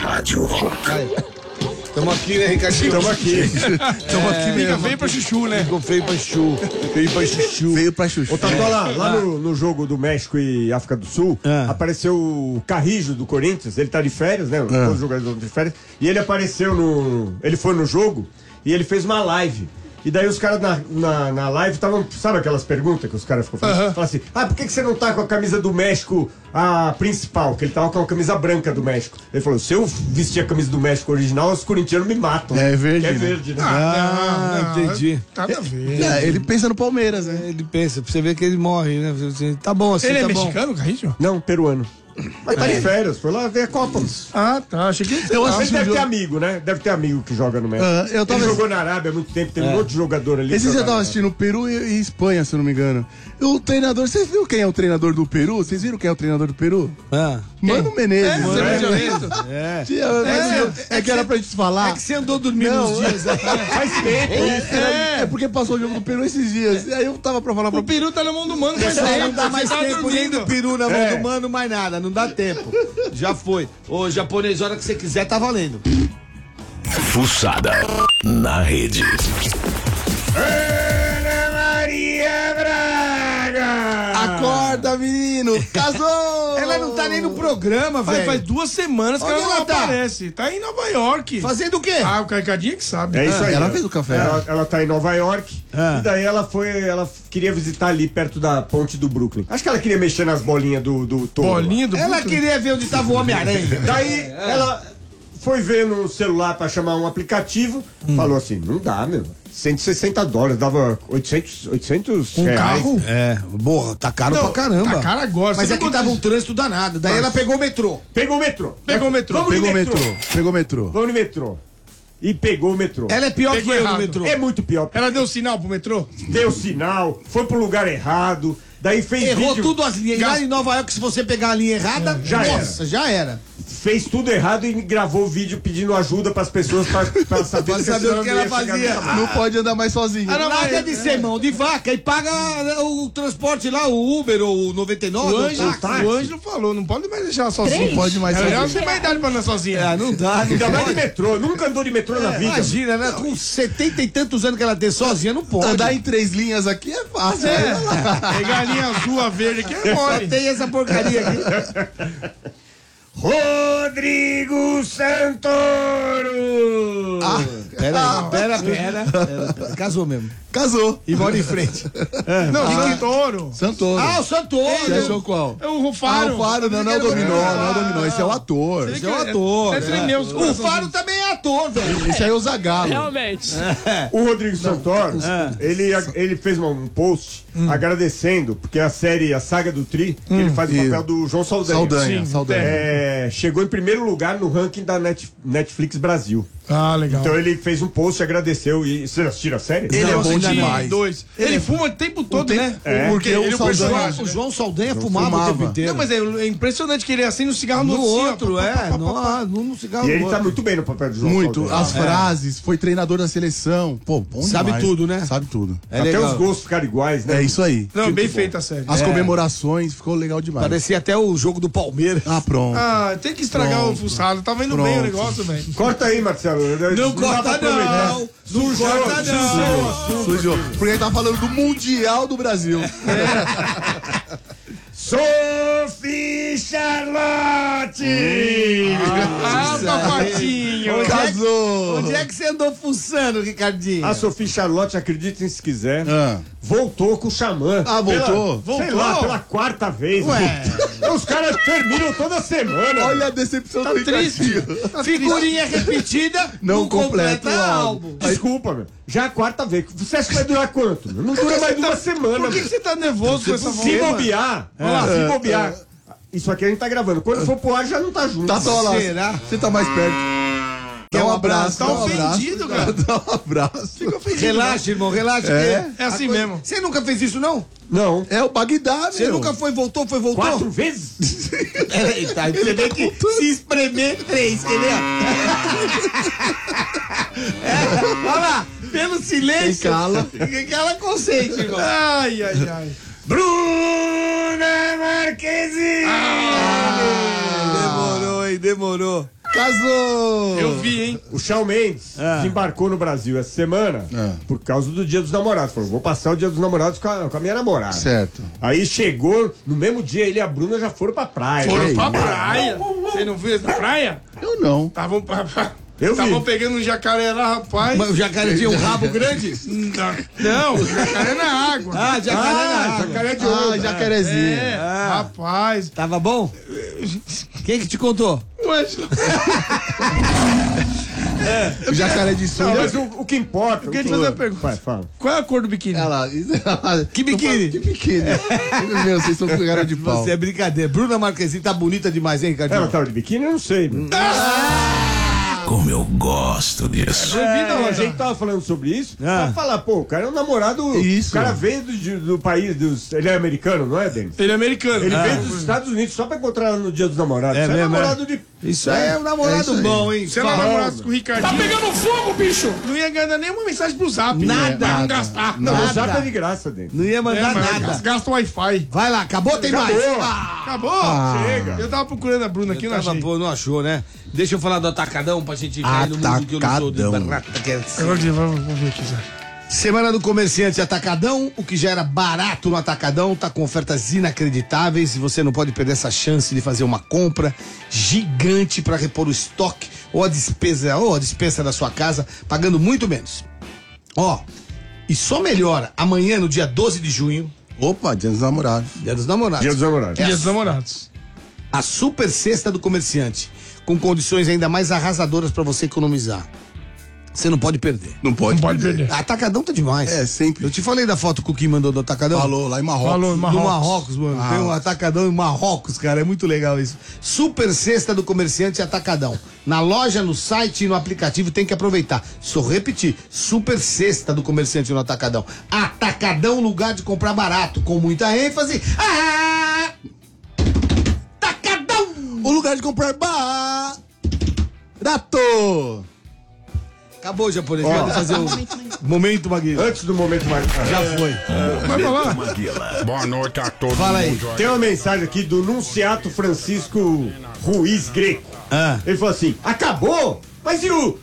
Rádio Rock. Tamo aqui, né, Ricardinho? Tamo aqui mesmo. Veio pra chuchu, né? Ficou feio pra chuchu. Veio pra chuchu. Ô, Tatola, lá no jogo do México e África do Sul, apareceu o Carrijo do Corinthians, ele tá de férias, né? Todos os jogadores estão de férias. E ele apareceu ele foi no jogo e ele fez uma live. E daí os caras na live estavam, sabe aquelas perguntas que os caras ficam fazendo? Falaram assim, por que você não tá com a camisa do México, a principal? Que ele tava com a camisa branca do México. Ele falou, se eu vestir a camisa do México original, os corintianos me matam. É verde, É né? verde, né? Entendi. Nada a ver. Ele pensa no Palmeiras, né? Ele pensa, pra você ver que ele morre, né? Tá bom assim, Ele tá é bom. mexicano, Carrinho? Não, peruano. Mas tá de férias, foi lá ver a Copa. Ah, tá. Achei que Eu Mas assisti o deve ter jogo. amigo, né? Deve ter amigo que joga no México. Eu tava- Ele jogou na Arábia há muito tempo, tem um monte de jogador ali. Esse que dia eu joga tava na assistindo Peru e Espanha, se eu não me engano. O treinador, vocês viram quem é o treinador do Peru? Vocês viram quem é o treinador do Peru? Mano Menezes. Você Mano. viu isso? É que era pra gente falar. É que você andou dormindo Não, uns dias. Faz tempo isso. É porque passou o jogo do Peru esses dias. E aí eu tava pra falar pra O peru tá na mão do mano, mas Não dá mais você tá tempo nem dormindo. do peru na mão do mano, mais nada. Não dá tempo. Já foi. Ô, japonês, a hora que você quiser, tá valendo. Fuçada na rede. Ana Maria Braga! Acorda, menino! Casou! Ela não tá nem no programa, velho. Faz 2 semanas que Onde ela não ela tá? aparece. Tá em Nova York. Fazendo o quê? Ah, o Caricadinha que sabe. É isso aí. Ela fez o café. Ela tá em Nova York. E daí ela queria visitar ali perto da ponte do Brooklyn. Acho que ela queria mexer nas bolinhas do touro. Bolinha do Ela Brooklyn. queria ver onde tava o Homem-Aranha. Daí ela foi ver no celular pra chamar um aplicativo. Falou assim, não dá, meu. $160, dava 800 reais. Carro? É, porra, tá caro pra caramba. Tá cara agora. Mas Você aqui não tava um conta- trânsito danado. Daí ela pegou o metrô. Pegou o metrô. Pegou o metrô. Vamos Pegou o de metrô. Pegou o metrô. Vamos no metrô. E pegou o metrô. Ela é pior Pegou que eu no errado. metrô. É muito pior. Ela deu sinal pro metrô? Deu sinal, foi pro lugar errado, daí fez Errou vídeo, tudo as linhas. E lá em Nova York, se você pegar a linha errada, já era. fez tudo errado e gravou o vídeo pedindo ajuda pras pessoas pra saber, Pra saber o que ela fazia. Não pode andar mais sozinho. Nada de ser mão de vaca e paga o transporte lá, o Uber ou o 99. O Ângelo falou, não pode mais deixar ela sozinha. Não pode mais Ela já não sozinho. tem mais idade pra andar sozinha. Não dá, Ainda mais de metrô, nunca andou de metrô na vida. Imagina, né? Com 70 e tantos anos que ela tem sozinha, não pode. Andar em 3 linhas aqui é fácil. né? Pegar a linha azul, a verde aqui é Só mole. tem essa porcaria aqui. Rodrigo Santoro! Pera. Casou mesmo. Casou. E mora em frente. Não, Santoro. Santoro. O Santoro. Você achou qual? É o Rufaro. O Faro, não é o Dominó, não é o Dominó. Esse é o ator. Esse é o ator. É tremeu os O corações. Faro também é ator, velho. Esse aí é o Zagalo. Realmente. O Rodrigo Santoro, ele fez um post agradecendo, porque a série, a saga do Tri, que ele faz o papel do João Saldanha. Saldanha. Chegou em primeiro lugar no ranking da Netflix Brasil. Ah, legal. Então ele fez um post, agradeceu. E vocês assistiram a série? Ele é bom demais. Ele fuma o tempo todo, né? Porque Ele o é Saldanha... personagem, O né? João Saldanha fumava o tempo inteiro. Não, mas é impressionante que ele acende um cigarro No no outro, outro, no cigarro E ele do tá outro. muito bem no papel do João Muito. Saldanha. As frases, foi treinador da seleção. Pô, bom Sabe demais. tudo, né? Sabe tudo. É Até legal. os gostos ficaram iguais, né? É isso aí. Não, bem bom. feita a série. As comemorações, ficou legal demais. Parecia até o jogo do Palmeiras. Ah, pronto. Ah, tem que estragar o fuçado. Tava indo bem o negócio, velho. Corta aí, Marcelo. Não dá corta pra aproveitar. não. Não corta não. Sujou. Porque ele tá falando do Mundial do Brasil. Sophie Charlotte! Ah, papatinho. Casou. Onde é que você andou fuçando, Ricardinho? A Sophie Charlotte, acreditem se quiser, Ah. voltou com o Xamã. Ah, voltou? Sei lá, pela 4ª vez. Ué. Os caras terminam toda semana. Olha a decepção do Ricardinho. Figurinha repetida, Não completa o álbum. Desculpa, meu. Já é a 4ª vez. Você acha que vai durar quanto? Meu? Não dura mais de uma semana. Por que meu. você tá nervoso com essa Se voz? bobear, se bobear. Isso aqui a gente tá gravando. Quando for pro ar, já não tá junto. Tá só lá. Será? Você tá mais perto. Dá um abraço. Tá dá um abraço. ofendido, cara. Dá um abraço. Relaxa, irmão, relaxa. É? É assim mesmo. Você nunca fez isso, não? Não. É o Bagdá, Você meu. nunca voltou? 4 vezes? Peraí, tá. Você vê que se espremer 3, quer ver? Olha lá, pelo silêncio. Quem cala. Quem cala consente, irmão. Ai, ai, ai. Bruna Marquezine! Demorou, hein? Demorou. Casou! Eu vi, hein? O Shawn Mendes desembarcou no Brasil essa semana por causa do Dia dos Namorados. Falou, vou passar o Dia dos Namorados com a minha namorada. Certo. Aí chegou, no mesmo dia ele e a Bruna já foram pra praia. Foram pra praia. Você não viu na praia? Eu não. Estavam vi. pegando um jacaré lá, rapaz. Mas o jacaré tinha um rabo grande? Não, o jacaré na água. Ah, jacaré na água. Jacaré de onda. Jacarezinho. Rapaz. Tava bom? Quem que te contou? Ué, O jacaré de Não, sunga. mas o que importa... Eu queria te fazer uma pergunta. Vai, fala. Qual é a cor do biquíni? Olha lá. Que biquíni? Que biquíni? Meu, vocês são com cara de pau. Você é brincadeira. Bruna Marquezine tá bonita demais, hein, Ricardinho? Ela tava de biquíni? Eu não sei. Como eu gosto disso. A gente tava falando sobre isso. Pra falar, pô, o cara é um namorado. Isso. O cara veio do país ele é americano, não é, Denis? Ele é americano. Ele veio dos Estados Unidos só pra encontrar ela no Dia dos Namorados. É Isso mesmo, namorado de. Isso aí é um namorado isso aí. bom, hein? Se ela namorasse com o Ricardinho. Tá pegando fogo, bicho! Não ia ganhar nenhuma mensagem pro zap. Nada. Pra não gastar. Não, Nada. o zap é de graça, Denis. Não ia mandar nada. Gasta o Wi-Fi. Vai lá, acabou? Tem Acabou. mais? Acabou? Chega. Eu tava procurando a Bruna aqui, não achei. Pô, não achou, né? Deixa eu falar do Atacadão pra gente cair no mundo que eu não sou de Atacadão. barata. Agora vamos ver aqui, Zé. Semana do Comerciante Atacadão, o que já era barato no Atacadão, tá com ofertas inacreditáveis e você não pode perder essa chance de fazer uma compra gigante para repor o estoque ou a despesa da sua casa, pagando muito menos. Ó, e só melhora amanhã, no dia 12 de junho, Opa, Dia dos Namorados. Dia dos Namorados. Dia dos Namorados. Dia dos Namorados. A super cesta do comerciante, com condições ainda mais arrasadoras para você economizar. Você não pode perder. Não pode. Não pode perder. Atacadão tá demais. É, sempre. Eu te falei da foto que o Kim mandou do Atacadão? Falou, lá em Marrocos. Falou, No Marrocos, mano. Tem um Atacadão em Marrocos, cara. É muito legal isso. Super cesta do comerciante Atacadão. Na loja, no site e no aplicativo tem que aproveitar. Só repetir. Super cesta do comerciante no Atacadão. Atacadão, lugar de comprar barato. Com muita ênfase. Atacadão! O lugar de comprar barato. Acabou, japonês. Vamos fazer o Momento Maguila. Antes do momento mais. Já foi. Vai pra lá. Boa noite a todos. Fala aí. Tem uma mensagem aqui do Nunciato Francisco Ruiz Greco. Ele falou assim: acabou? Mas e o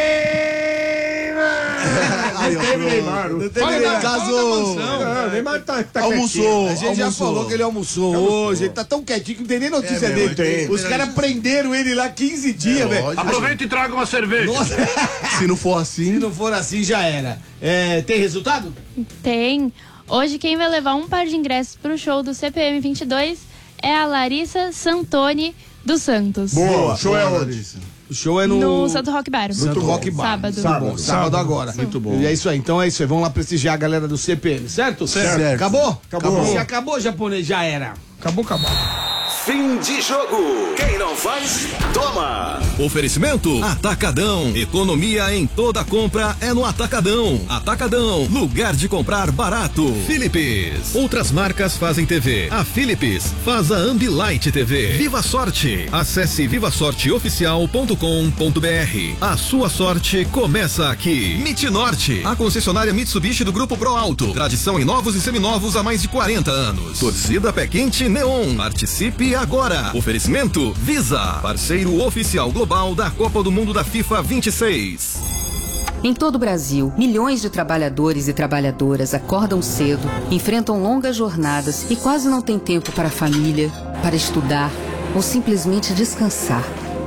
Neymar? Não teve Neymar. Não teve Fala Neymar. da Casou. mansão. Não, o Neymar tá Almoçou. A gente já falou que ele almoçou hoje, ele tá tão quietinho que não tem nem notícia dele. tem. Os caras prenderam ele lá 15 dias, velho. Aproveita e traga uma cerveja. Se não for Se assim. não for assim, já era. Tem resultado? Tem. Hoje quem vai levar um par de ingressos pro show do CPM 22 é a Larissa Santoni dos Santos. Boa, o show é onde? Larissa. O show é no... No Santo Rock Bar. Santo Rock Bar. Sábado. Bom, sábado agora. Muito bom. E é isso aí. Então é isso aí. Vamos lá prestigiar a galera do CPM, certo? Certo. Acabou? Acabou. Se acabou, japonês, já era. Acabou. Fim de jogo. Quem não faz, toma. Oferecimento Atacadão. Economia em toda compra é no Atacadão. Atacadão, lugar de comprar barato. Philips. Outras marcas fazem TV. A Philips faz a Ambilight TV. Viva Sorte. Acesse vivasorteoficial.com.br. A sua sorte começa aqui. Norte, a concessionária Mitsubishi do Grupo Pro Alto. Tradição em novos e seminovos há mais de 40 anos. Torcida Pé Quente Neon. Participe agora. Oferecimento Visa, parceiro oficial global da Copa do Mundo da FIFA 26. Em todo o Brasil, milhões de trabalhadores e trabalhadoras acordam cedo, enfrentam longas jornadas e quase não têm tempo para a família, para estudar ou simplesmente descansar.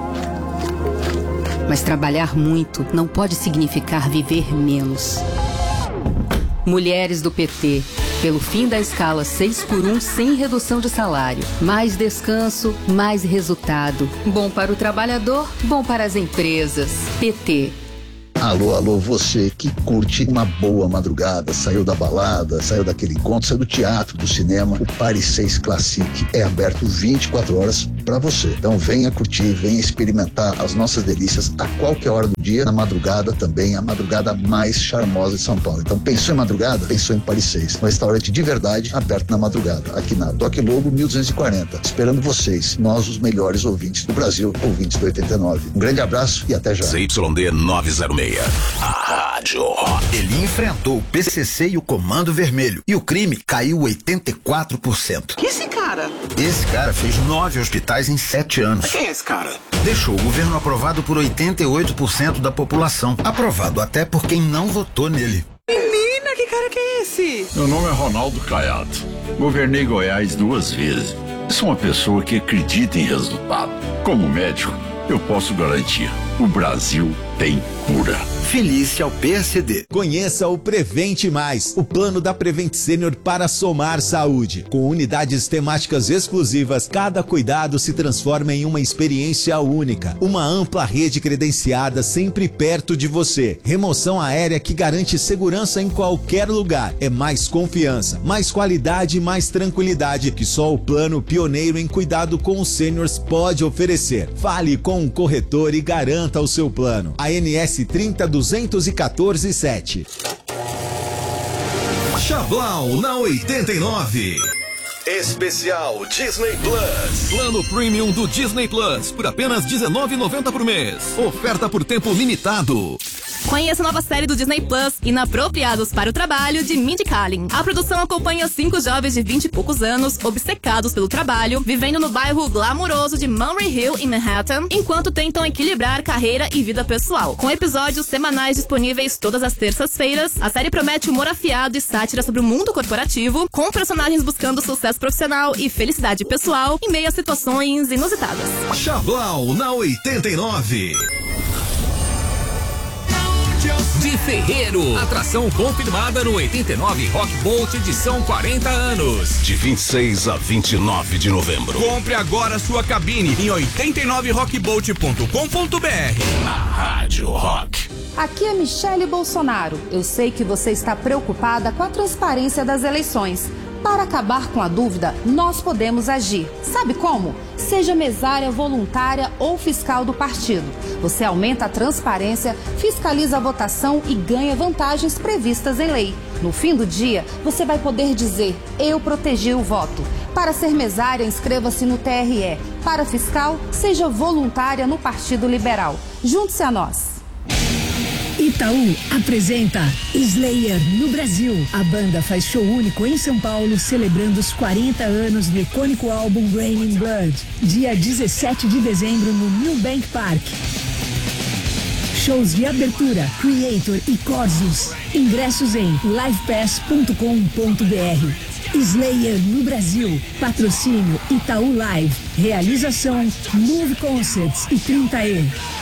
Mas trabalhar muito não pode significar viver menos. Mulheres do PT, pelo fim da escala 6x1 sem redução de salário. Mais descanso, mais resultado. Bom para o trabalhador, bom para as empresas. PT. Alô, você que curte uma boa madrugada, saiu da balada, saiu daquele encontro, saiu do teatro, do cinema, o Paris 6 Classic é aberto 24 horas para você. Então venha curtir, venha experimentar as nossas delícias a qualquer hora do dia, na madrugada também, a madrugada mais charmosa de São Paulo. Então pensou em madrugada? Pensou em Paris 6, um restaurante de verdade aberto na madrugada, aqui na Toque Lobo 1240, esperando vocês, nós os melhores ouvintes do Brasil, ouvintes do 89. Um grande abraço e até já. ZYD 906. A Rádio Rock. Ele enfrentou o PCC e o Comando Vermelho e o crime caiu 84%. Que esse cara? cara? Esse cara fez 9 hospitais em 7 anos. Quem é esse cara? Deixou o governo aprovado por 88% da população. Aprovado até por quem não votou nele. Menina, que cara que é esse? Meu nome é Ronaldo Caiado. Governei Goiás 2 vezes. Sou uma pessoa que acredita em resultado. Como médico, eu posso garantir: o Brasil tem cura. Felícia ao PSD. Conheça o Prevente Mais, o plano da Prevent Senior para somar saúde. Com unidades temáticas exclusivas, cada cuidado se transforma em uma experiência única. Uma ampla rede credenciada sempre perto de você. Remoção aérea que garante segurança em qualquer lugar. É mais confiança, mais qualidade e mais tranquilidade que só o plano pioneiro em cuidado com os seniors pode oferecer. Fale com o corretor e garanta o seu plano. ANS 302147. Chablau na 89. Especial Disney Plus. Plano Premium do Disney Plus por apenas R$19,90 por mês. Oferta por tempo limitado. Conheça a nova série do Disney Plus, Inapropriados para o Trabalho, de Mindy Kaling. A produção acompanha 5 jovens de 20 e poucos anos, obcecados pelo trabalho, vivendo no bairro glamuroso de Murray Hill, em Manhattan, enquanto tentam equilibrar carreira e vida pessoal. Com episódios semanais disponíveis todas as terças-feiras, a série promete humor afiado e sátira sobre o mundo corporativo, com personagens buscando sucesso profissional e felicidade pessoal em meio a situações inusitadas. Chablau na 89. De Ferreiro, atração confirmada no 89 Rock Bolt edição 40 anos. De 26 a 29 de novembro. Compre agora sua cabine em 89rockbolt.com.br. Na Rádio Rock. Aqui é Michele Bolsonaro. Eu sei que você está preocupada com a transparência das eleições. Para acabar com a dúvida, nós podemos agir. Sabe como? Seja mesária, voluntária ou fiscal do partido. Você aumenta a transparência, fiscaliza a votação e ganha vantagens previstas em lei. No fim do dia, você vai poder dizer: eu protegi o voto. Para ser mesária, inscreva-se no TRE. Para fiscal, seja voluntária no Partido Liberal. Junte-se a nós. Itaú apresenta Slayer no Brasil. A banda faz show único em São Paulo, celebrando os 40 anos do icônico álbum Raining Blood, dia 17 de dezembro no New Bank Park. Shows de abertura, Creator e Corsus. Ingressos em livepass.com.br. Slayer no Brasil. Patrocínio Itaú Live. Realização Move Concerts e 30E.